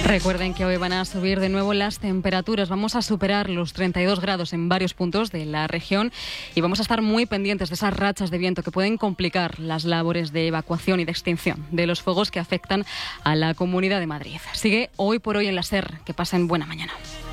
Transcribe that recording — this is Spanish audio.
Recuerden que hoy van a subir de nuevo las temperaturas. Vamos a superar los 32 grados en varios puntos de la región y vamos a estar muy pendientes de esas rachas de viento que pueden complicar las labores de evacuación y de extinción de los fuegos que afectan a la Comunidad de Madrid. Sigue Hoy por Hoy en la SER. Que pasen buena mañana.